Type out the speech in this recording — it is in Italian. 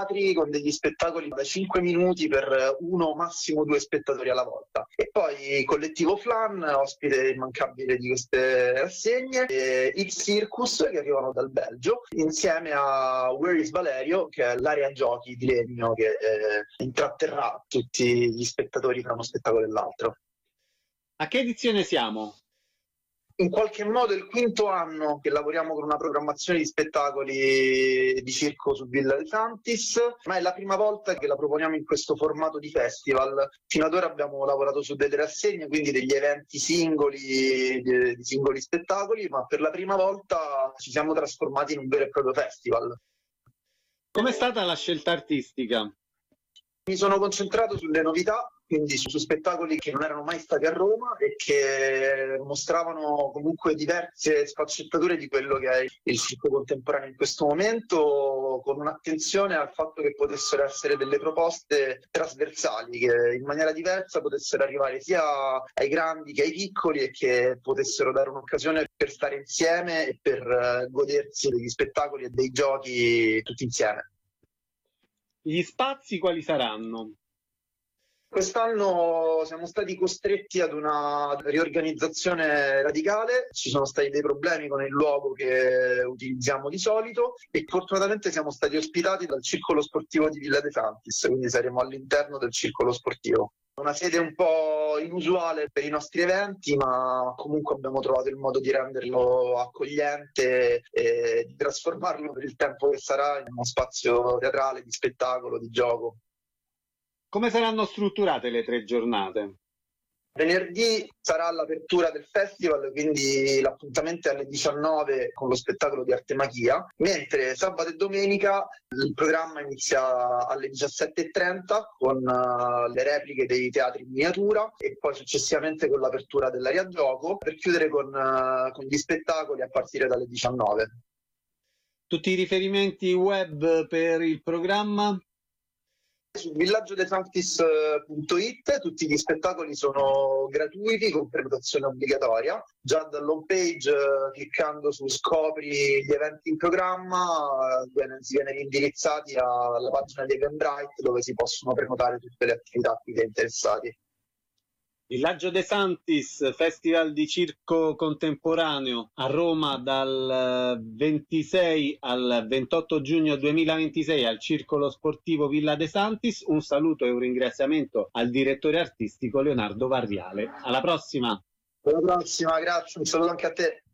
con degli spettacoli da 5 minuti per 1 massimo 2 spettatori alla volta. E poi Collettivo Flan, ospite immancabile di queste rassegne, e il Circus, che arrivano dal Belgio, insieme a Where is Valerio, che è l'area giochi di Legno che intratterrà tutti gli spettatori tra uno spettacolo e l'altro. A che edizione siamo? In qualche modo è il 5º anno che lavoriamo con una programmazione di spettacoli di circo su Villa De Santis, ma è la prima volta che la proponiamo in questo formato di festival. Fino ad ora abbiamo lavorato su delle rassegne, quindi degli eventi singoli, di singoli spettacoli, ma per la prima volta ci siamo trasformati in un vero e proprio festival. Com'è stata la scelta artistica? Mi sono concentrato sulle novità, quindi su spettacoli che non erano mai stati a Roma e che mostravano comunque diverse sfaccettature di quello che è il circo contemporaneo in questo momento, con un'attenzione al fatto che potessero essere delle proposte trasversali, che in maniera diversa potessero arrivare sia ai grandi che ai piccoli e che potessero dare un'occasione per stare insieme e per godersi degli spettacoli e dei giochi tutti insieme. Gli spazi quali saranno? Quest'anno siamo stati costretti ad una riorganizzazione radicale, ci sono stati dei problemi con il luogo che utilizziamo di solito e fortunatamente siamo stati ospitati dal Circolo Sportivo di Villa De Santis, quindi saremo all'interno del Circolo Sportivo. Una sede un po' inusuale per i nostri eventi, ma comunque abbiamo trovato il modo di renderlo accogliente e di trasformarlo per il tempo che sarà in uno spazio teatrale, di spettacolo, di gioco. Come saranno strutturate le 3 giornate? Venerdì sarà l'apertura del festival, quindi l'appuntamento è alle 19 con lo spettacolo di Artemachia, mentre sabato e domenica il programma inizia alle 17:30 con le repliche dei teatri in miniatura e poi successivamente con l'apertura dell'area gioco per chiudere con gli spettacoli a partire dalle 19. Tutti i riferimenti web per il programma? Su villaggiodesantis.it tutti gli spettacoli sono gratuiti con prenotazione obbligatoria. Già dall'home page, cliccando su scopri gli eventi in programma, si viene indirizzati alla pagina di Eventbrite dove si possono prenotare tutte le attività a cui si è interessati. Villaggio De Santis, Festival di Circo Contemporaneo a Roma dal 26 al 28 giugno 2026 al Circolo Sportivo Villa De Santis. Un saluto e un ringraziamento al direttore artistico Leonardo Varriale. Alla prossima! Alla prossima, grazie, un saluto anche a te.